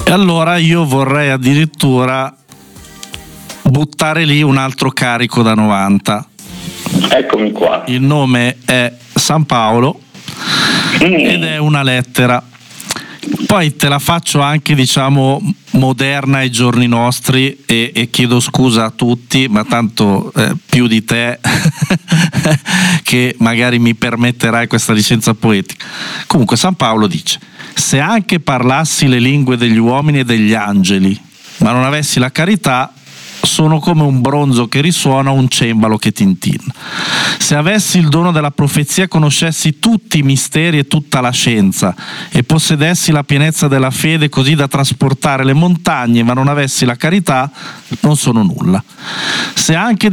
E allora io vorrei addirittura buttare lì un altro carico da 90. Eccomi qua. Il nome è San Paolo ed è una lettera. Poi te la faccio anche, diciamo, moderna ai giorni nostri e chiedo scusa a tutti, ma tanto più di te che magari mi permetterai questa licenza poetica. Comunque San Paolo dice: se anche parlassi le lingue degli uomini e degli angeli, ma non avessi la carità, sono come un bronzo che risuona, un cembalo che tintinna. Se avessi il dono della profezia, conoscessi tutti i misteri e tutta la scienza, e possedessi la pienezza della fede così da trasportare le montagne, ma non avessi la carità, non sono nulla. Se anche